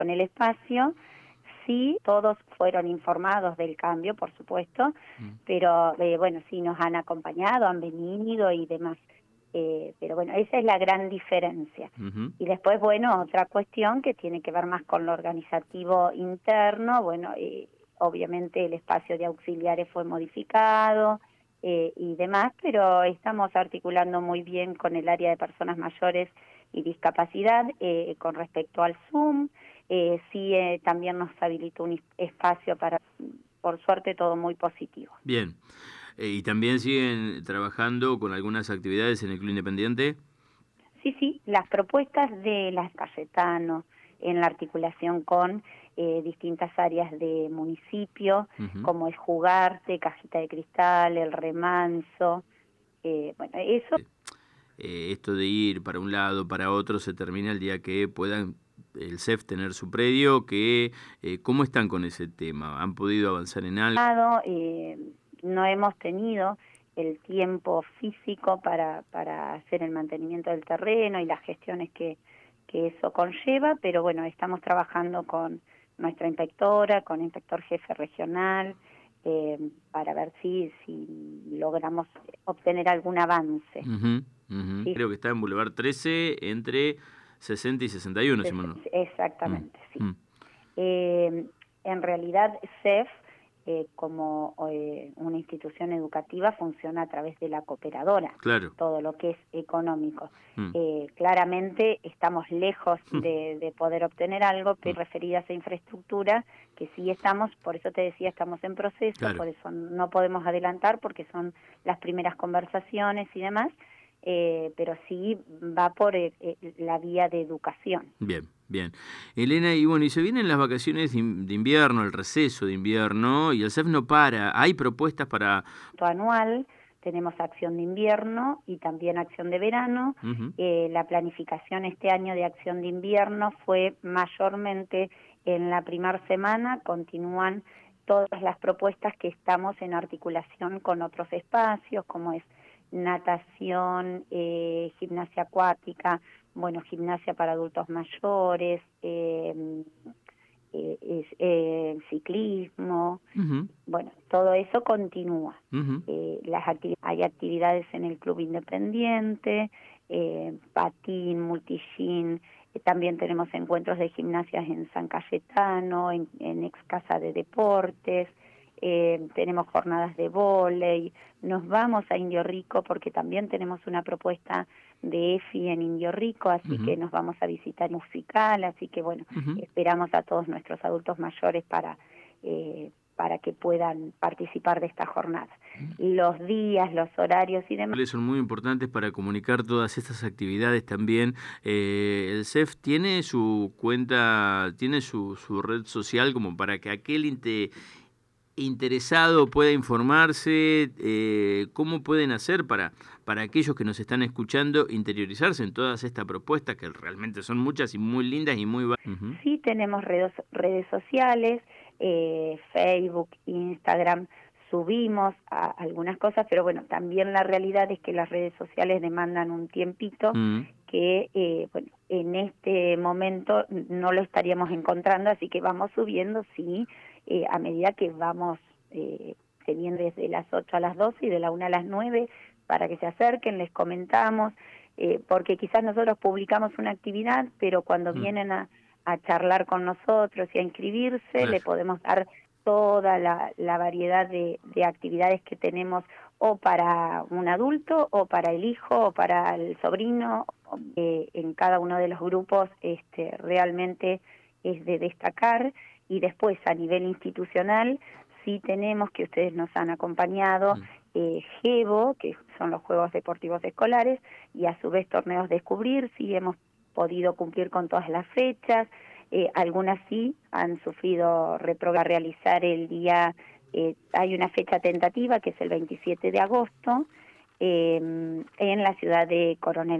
con el espacio. Sí, todos fueron informados del cambio, por supuesto, pero bueno, sí nos han acompañado, han venido y demás. Pero bueno, esa es la gran diferencia. Y después, bueno, otra cuestión que tiene que ver más con lo organizativo interno, bueno, obviamente el espacio de auxiliares fue modificado y demás, pero estamos articulando muy bien con el área de personas mayores y discapacidad con respecto al Zoom. Sí, también nos habilitó un espacio para, por suerte, todo muy positivo. Bien. ¿Y también siguen trabajando con algunas actividades en el Club Independiente? Sí, sí, las propuestas de las Cayetano en la articulación con distintas áreas de municipio, como el Jugarte, Cajita de Cristal, el Remanso, bueno, eso. Esto de ir para un lado, para otro, se termina el día que puedan el CEF tener su predio. ¿Cómo están con ese tema? ¿Han podido avanzar en algo? No hemos tenido el tiempo físico para hacer el mantenimiento del terreno y las gestiones que eso conlleva, pero bueno, estamos trabajando con nuestra inspectora, con inspector jefe regional, para ver si logramos obtener algún avance. Sí. Creo que está en Boulevard 13 entre 60 y 61, si mal no. Exactamente, sí. En realidad, CEF, como una institución educativa, funciona a través de la cooperadora, Claro. todo lo que es económico. Claramente estamos lejos de poder obtener algo, pero referidas a infraestructura, que sí estamos, por eso te decía, estamos en proceso, Claro. por eso no podemos adelantar, porque son las primeras conversaciones y demás, pero sí va por la vía de educación. Bien, bien. Elena, y bueno, y se vienen las vacaciones de invierno, el receso de invierno, y el CEF no para. ¿Hay propuestas para...? Anual, tenemos acción de invierno y también acción de verano. La planificación este año de acción de invierno fue mayormente en la primera semana, continúan todas las propuestas que estamos en articulación con otros espacios, como es natación, gimnasia acuática, bueno, gimnasia para adultos mayores, ciclismo, bueno, todo eso continúa. Hay actividades en el Club Independiente, patín, multigym, también tenemos encuentros de gimnasias en San Cayetano, en ex casa de deportes, tenemos jornadas de vóley, nos vamos a Indio Rico porque también tenemos una propuesta de EFI en Indio Rico, así que nos vamos a visitar musical, así que bueno, esperamos a todos nuestros adultos mayores para que puedan participar de esta jornada. Los días, los horarios y demás Son muy importantes para comunicar todas estas actividades también. El CEF tiene su cuenta, tiene su red social como para que aquel interesado pueda informarse. ¿Cómo pueden hacer para aquellos que nos están escuchando interiorizarse en todas estas propuestas que realmente son muchas y muy lindas y muy... Sí, tenemos redes sociales, Facebook, Instagram, subimos algunas cosas, pero bueno, también la realidad es que las redes sociales demandan un tiempito que, bueno, en este momento no lo estaríamos encontrando, así que vamos subiendo, sí, a medida que vamos teniendo desde las 8 a las 12 y de la 1 a las 9, para que se acerquen, les comentamos, porque quizás nosotros publicamos una actividad, pero cuando vienen a charlar con nosotros y a inscribirse, le podemos dar toda la variedad de actividades que tenemos o para un adulto o para el hijo o para el sobrino. En cada uno de los grupos realmente es de destacar. Y después a nivel institucional sí tenemos, que ustedes nos han acompañado, GEVO, que son los Juegos Deportivos Escolares, y a su vez torneos Descubrir, sí hemos podido cumplir con todas las fechas, algunas sí han sufrido realizar el día, hay una fecha tentativa que es el 27 de agosto, en la ciudad de Coronel